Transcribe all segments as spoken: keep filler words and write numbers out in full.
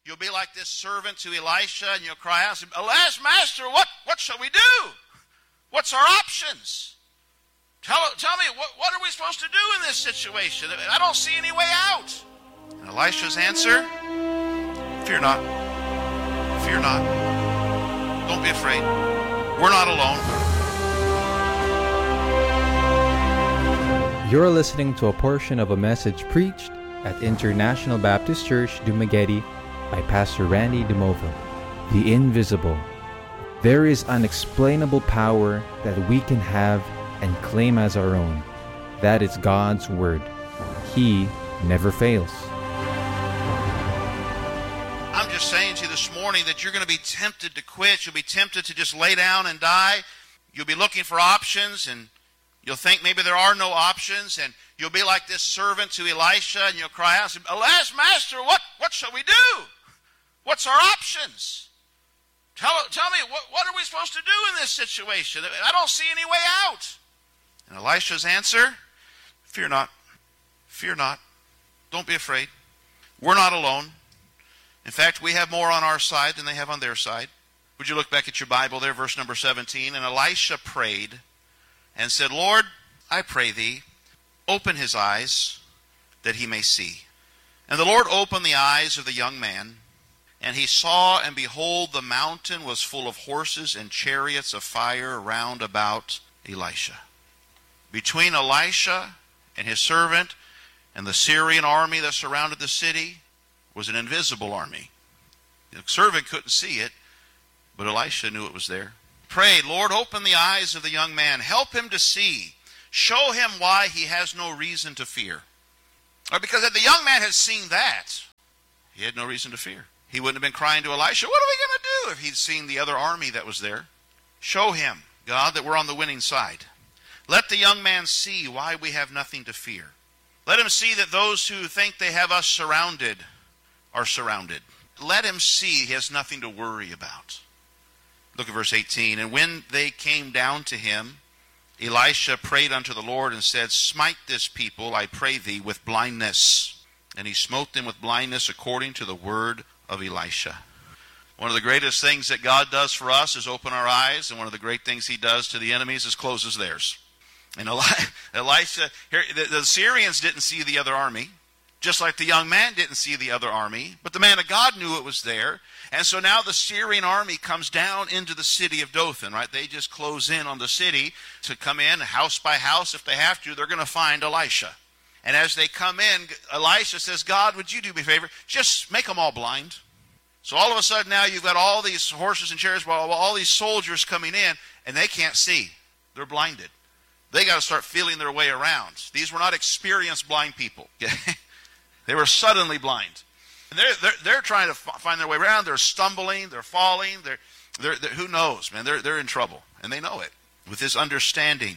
You'll be like this servant to Elisha, and you'll cry out, "Alas, Master, what, what shall we do? What's our options? Tell, tell me, what, what are we supposed to do in this situation? I don't see any way out." And Elisha's answer, "Fear not. Fear not. Don't be afraid. We're not alone." You're listening to a portion of a message preached at International Baptist Church, Dumaguete, by Pastor Randy DeMova. The Invisible. There is unexplainable power that we can have and claim as our own. That is God's Word. He never fails. I'm just saying to you this morning that you're going to be tempted to quit. You'll be tempted to just lay down and die. You'll be looking for options, and you'll think maybe there are no options, and you'll be like this servant to Elisha, and you'll cry out, "Alas, Master, what, what shall we do? What's our options? Tell, tell me, what, what are we supposed to do in this situation? I don't see any way out." And Elisha's answer, "Fear not. Fear not. Don't be afraid. We're not alone. In fact, we have more on our side than they have on their side." Would you look back at your Bible there, verse number seventeen? "And Elisha prayed and said, Lord, I pray thee, open his eyes that he may see. And the Lord opened the eyes of the young man, and he saw, and behold, the mountain was full of horses and chariots of fire round about Elisha." Between Elisha and his servant and the Syrian army that surrounded the city was an invisible army. The servant couldn't see it, but Elisha knew it was there. Prayed, "Lord, open the eyes of the young man. Help him to see. Show him why he has no reason to fear." Or because if the young man had seen that, he had no reason to fear. He wouldn't have been crying to Elisha, "What are we going to do?" if he'd seen the other army that was there. Show him, God, that we're on the winning side. Let the young man see why we have nothing to fear. Let him see that those who think they have us surrounded are surrounded. Let him see he has nothing to worry about. Look at verse eighteen. "And when they came down to him, Elisha prayed unto the Lord and said, Smite this people, I pray thee, with blindness. And he smote them with blindness according to the word of Elisha." One of the greatest things that God does for us is open our eyes, and one of the great things he does to the enemies is closes theirs. And Elisha, here, the, the Syrians didn't see the other army, just like the young man didn't see the other army, but the man of God knew it was there. And so now the Syrian army comes down into the city of Dothan, right? They just close in on the city to come in house by house. If they have to, they're going to find Elisha. And as they come in, Elisha says, "God, would you do me a favor? Just make them all blind." So all of a sudden now you've got all these horses and chariots, all these soldiers coming in, and they can't see. They're blinded. They got to start feeling their way around. These were not experienced blind people. They were suddenly blind. And they're, they're, they're trying to f- find their way around. They're stumbling. They're falling. They're, they're, they're, who knows, man? They're, they're in trouble, and they know it. With this understanding,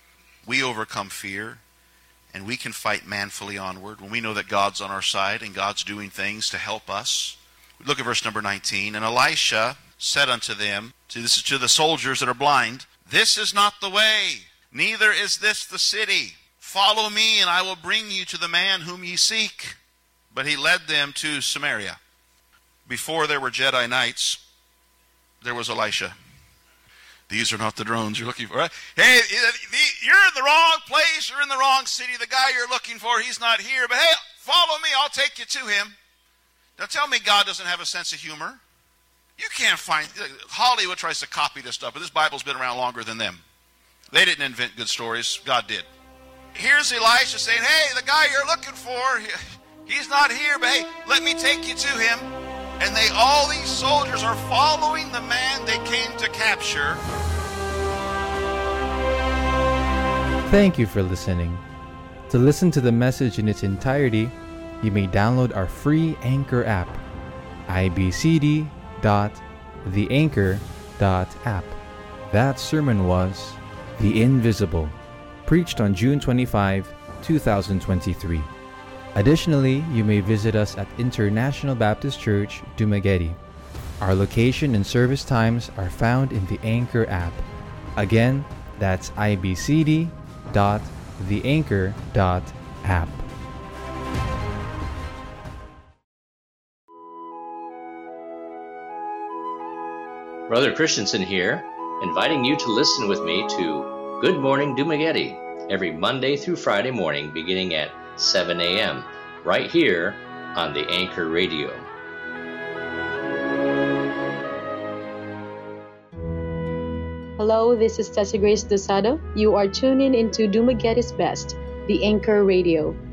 we overcome fear, and we can fight manfully onward when we know that God's on our side and God's doing things to help us. Look at verse number nineteen. "And Elisha said unto them," see, this is to the soldiers that are blind, "This is not the way, neither is this the city. Follow me, and I will bring you to the man whom ye seek." But he led them to Samaria. Before there were Jedi Knights, there was Elisha. These are not the drones you're looking for, right? Hey, you're in the wrong place. You're in the wrong city. The guy you're looking for, he's not here. But hey, follow me. I'll take you to him. Now tell me God doesn't have a sense of humor. You can't find... Hollywood tries to copy this stuff, but this Bible's been around longer than them. They didn't invent good stories. God did. Here's Elisha saying, "Hey, the guy you're looking for, he's not here, but hey, let me take you to him." And they, all these soldiers are following the man they came to capture. Thank you for listening. To listen to the message in its entirety, you may download our free Anchor app, i b c d dot the anchor dot app. That sermon was The Invisible, preached on June twenty-fifth, twenty twenty-three. Additionally, you may visit us at International Baptist Church, Dumaguete. Our location and service times are found in the Anchor app. Again, that's i b c d dot the anchor dot app. Brother Christensen here, inviting you to listen with me to Good Morning Dumagetti every Monday through Friday morning beginning at seven a.m. right here on the Anchor Radio. Hello, this is Tessie Grace Dosado. You are tuning into Dumagetti's Best, the Anchor Radio.